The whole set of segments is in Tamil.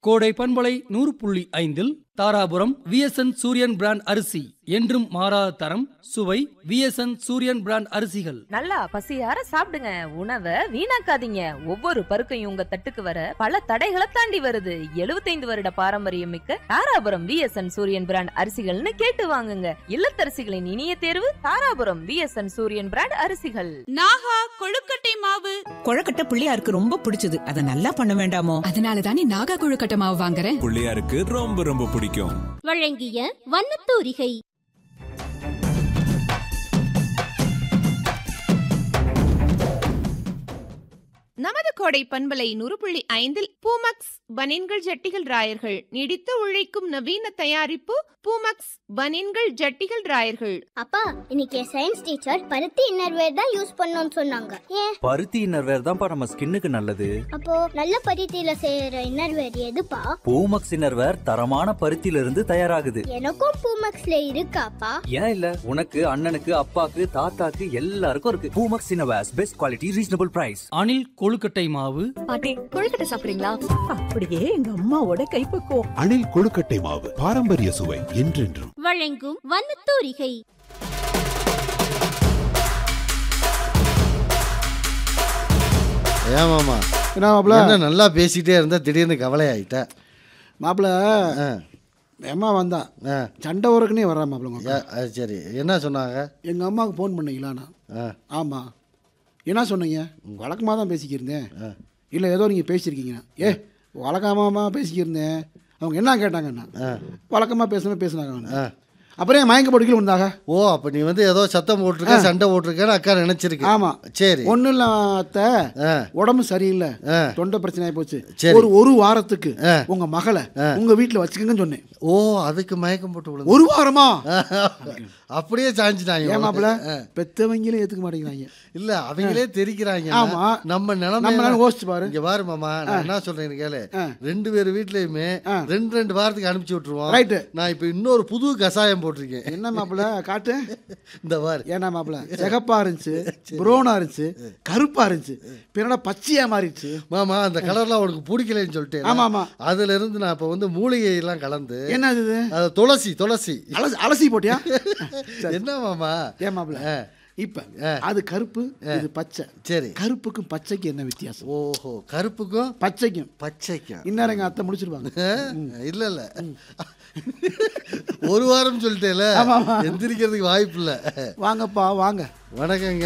கோடை பண்பலை 100.5 தாராபுரம் VSN சூரியன் பிராண்ட் அரிசி என்றும் மாறாத தரம் சுவை VSN சூரியன் பிராண்ட் அரிசிகள். நல்லா பசியார சாப்பிடுங்க, உணவை வீணாக்காதீங்க. ஒவ்வொரு பருக்கையும் உங்க தட்டுக்கு வர பல தடைகளை தாண்டி வருது. 75 வருட பாரம்பரியம் மிக்க தாராபுரம் VSN சூரியன் பிராண்ட் அரிசிகள்னு கேட்டு வாங்குங்க. இல்லத்தரசிகளின் இனிய தேர்வு தாராபுரம் VSN சூரியன் பிராண்ட் அரிசிகள். நாகா கொழுக்கட்டை மாவு. கொழுக்கட்டை பிள்ளையாருக்கு ரொம்ப பிடிச்சது, அதை நல்லா பண்ண வேண்டாமோ? அதனாலதானே நாகா கொழுக்கட்டை மாவு வாங்குறேன். பிள்ளையாருக்கு ரொம்ப ரொம்ப பிடிக்கும். வழங்கிய வண்ணத்தூரிகை. நமது கோடை பண்பலை 100.5 பூமக்ஸ் பனின்கள் ஜட்டிகள் ராயர்கள் நீடித்து உழைக்கும் நவீன தயாரிப்பு பூமக்ஸ் பனின்கள் ஜட்டிகள் ராயர்கள். அப்பா, இன்னைக்கு சயின்ஸ் டீச்சர் பருத்தி இன்னர்வேர் தான் யூஸ் பண்ணணும்னு சொன்னாங்க. ஏன்? பருத்தி இன்னர்வேர் தான்ப்பா நம்ம ஸ்கின்னுக்கு நல்லது. அப்போ நல்ல பருத்தியில செய்யற இன்னர்வேர் எதுப்பா? பூமக்ஸ் இன்னர்வேர் தரமான பருத்தியில இருந்து தயாராகுது. எனக்கும் பூமக்ஸ்ல இருக்காப்பா? ஏன் இல்ல, உனக்கு அண்ணனுக்கு அப்பாக்கு தாத்தாக்கு எல்லாருக்கும் இருக்கு. Poomex innerwears best quality reasonable price. அணில் கொழுக்கட்டை மாவு. பாட்டி, கொழுக்கட்டை சாப்பிடுறீங்களா? அப்படியே எங்க அம்மாவோட கைப்பக்குவம். அணில் கொழுக்கட்டை மாவு, பாரம்பரிய சுவை என்றென்றும். வழங்கும் வண்ணத்தூரிகை. ஏன் மாமா என்ன மாப்பிள்ள என்ன நல்லா பேசிட்டே இருந்தா திடீர்னு கவலை ஆயிட்ட? மாப்பிள்ள அம்மா வந்தா சண்டை உரக்குனே வர்றா மாப்பிள்ள. சரி, என்ன சொன்னாங்க? எங்கள் அம்மாவுக்கு ஃபோன் பண்ணீங்களாண்ணா? ஆமாம். என்ன சொன்னீங்க? வழக்கமாக தான் பேசிக்கிருந்தேன். இல்லை ஏதோ நீங்கள் பேசியிருக்கீங்கண்ணா. வழக்கமாக பேசிக்கிருந்தேன். அவங்க என்ன கேட்டாங்கண்ணா? வழக்கமாக பேசினாங்க. அப்புறம் மயக்க போட்டுக்கிட்டு வந்தாங்க. ஓ, அப்போ நீ வந்து ஏதோ சத்தம் போட்டிருக்க, சண்டை போட்டிருக்கேன்னு அக்கா நினைச்சிருக்கு. ஆமாம், சரி. ஒன்றும் இல்லை அத்தை, உடம்பு சரியில்லை, தொண்டை பிரச்சனை ஆகி போச்சு. ஒரு வாரத்துக்கு உங்க மகளை உங்க வீட்டில் வச்சுக்கங்கன்னு சொன்னேன். ஓ, அதுக்கு மயக்கம் போட்டு விடுங்க. ஒரு வாரமா? அப்படியே சாஞ்சிட்டாங்க. ஏமாப்பிள்ள, பெத்தவங்களே ஏற்றுக்க மாட்டேங்கிறாங்க. இல்ல, அவங்களே தெரிக்கிறாங்க. ஆமா, நம்ம நிலைமை யோசிச்சு பாரு. இங்க பாரு மாமா, நான் என்ன சொல்றேன்னு கேளு. 2 பேர் வீட்லயுமே 2 வாரத்துக்கு அனுப்பிச்சு விட்டுருவோம். ரைட்டு. நான் இப்ப இன்னொரு புது கசாயம் போட்டிருக்கேன். என்ன மாப்பிள்ள காட்டு? இந்த பாரு. ஏன்னா மாப்பிள்ள, சிகப்பா இருந்துச்சு, ப்ரௌனா இருந்துச்சு, கருப்பா இருந்துச்சு, பிறனா பச்சையா மாறிடுச்சு. மாமா, அந்த கலர்லாம் உனக்கு பிடிக்கலன்னு சொல்லிட்டு. ஆமா ஆமா. அதுல இருந்து நான் இப்ப வந்து மூலிகை எல்லாம் கலந்து. என்ன இது? துளசி அலசி போட்டியா? என்ன மாமா? ஏன் மாப்பிள்ள, இப்ப அது கருப்பு, இது பச்சை. சரி, கருப்புக்கும் பச்சைக்கு என்ன வித்தியாசம்? ஓஹோ, கருப்புக்கும் பச்சைக்கும் இந்நேரம் எங்க அத்தை முடிச்சிருவாங்க. இல்ல இல்ல, ஒரு வாரம் சொல்லிட்டேல, எந்திரிக்கிறதுக்கு வாய்ப்பு இல்ல. வாங்கப்பா வாங்க. வணக்கங்க.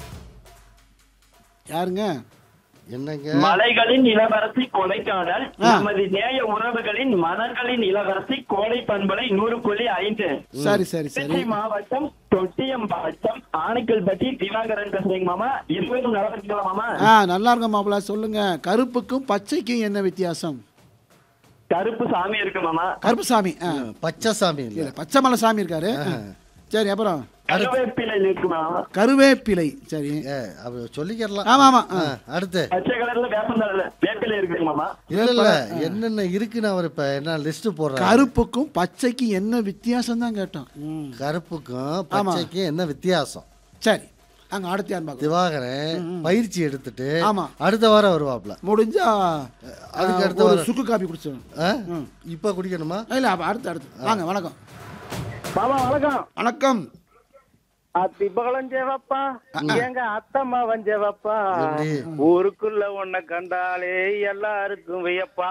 யாருங்க? என்னங்க? மலைகளின் இளவரசி கொடைக்கானல், நமது நேய உறவுகளின் மலர்களின் இளவரசி கோடை பண்பலை 100.5. சரி சரி சரி. மாவட்டம் தொட்டியம்பாட்டம் ஆனைக்கல்பட்டி திவாகரன் பேசுறீங்க மாமா. இருவரும் நல்லா இருக்கீங்களா மாமா? நல்லா இருக்க மாப்பிள்ள. சொல்லுங்க, கருப்புக்கும் பச்சைக்கும் என்ன வித்தியாசம்? கருப்பு சாமி இருக்கு மாமா. கருப்பு சாமி, பச்சை சாமி இல்ல, பச்சை மலை சாமி இருக்காரு. சரி, அப்புறம் கருவேப்பிலை இருக்கு மாமா. கருவேப்பிலை, சரி சொல்லிக்கலாம். ஆமா ஆமா. அடுத்து பச்சை கலர்ல வேப்பிலை இருக்கு மாமா. இல்ல, என்னென்ன இருக்குன்னு அவர் இப்ப என்ன லிஸ்ட் போடுறாரு? கருப்புக்கும் பச்சைக்கும் என்ன வித்தியாசம் தான் கேட்டோம். கருப்புக்கும் பச்சைக்கும் என்ன வித்தியாசம்? சரி, அங்க அடுத்து யார் பாக்க? திவாகரன் பயிற்சி எடுத்துட்டு ஆமா அடுத்த வாரம் வருவாப்ல. முடிஞ்சா அதுக்கு அடுத்த வாரம் சுக்கு காபி குடிச்சோம். இப்ப குடிக்கணுமா? இல்ல, அடுத்து வாங்க. வணக்கம் மாமா. வணக்கம். வணக்கம். அத்திபகலஞ்சேவப்பா, எங்க அத்தம்மா வஞ்சேவப்பா, ஊருக்குள்ள உன்னை கண்டாலே எல்லாருக்கும் வியப்பா.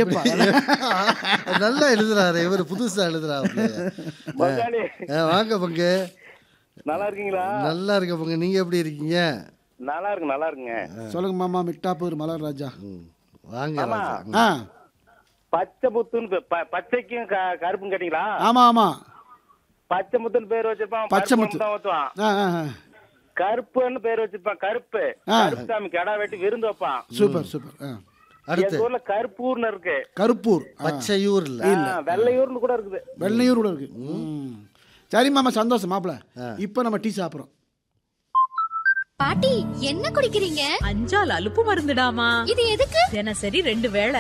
நல்லா எழுதுறாரு இவர், புதுசா எழுதுறாரு. வாங்க பங்கு. நல்லா இருக்கீங்களா? நல்லா இருக்க பங்கு, நீங்க எப்படி இருக்கீங்க? நல்லா இருக்குங்க. சொல்லுங்க மாமா. மிட்டாப்பூர் மலர் ராஜா. வாங்க. பச்சை முத்துன்னு பச்சைக்கும் கருப்பும் கேட்டீங்களா? ஆமா ஆமா. பச்சை முத்துன்னு பேர் வச்சிருப்பான், பச்சை முத்து தான் ஊத்துவான். கருப்புன்னு பேர் வச்சிருப்பான், கருப்பு சாமி கடா வெட்டி விருந்து வைப்பான். Super super. அடுத்து ஊர்ல கருப்பூர்னு இருக்கு. கருப்பூர், பச்சையூர் இல்ல, வெள்ளையூர்னு கூட இருக்குது. வெள்ளையூர் கூட இருக்கு. சரி மாமா, சந்தோஷம் மாப்பிள்ள. இப்ப நம்ம டீ சாப்பிடுறோம். பாட்டி, என்ன குடிக்கிறீங்க? அஞ்சால் அலுப்பு மருந்துடாமா. இது எதுக்கு? தினசரி 2 வேளை